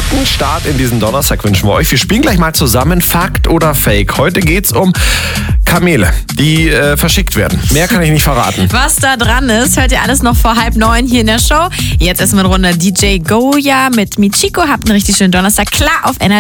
guten Start in diesen Donnerstag wünschen wir euch. Wir spielen gleich mal zusammen Fakt oder Fake. Heute geht's um Kamele, die verschickt werden. Mehr kann ich nicht verraten. Was da dran ist, hört ihr alles noch vor 8:30 hier in der Show. Jetzt erstmal eine Runde DJ Goya mit Michiko. Habt einen richtig schönen Donnerstag. Klar auf NRW.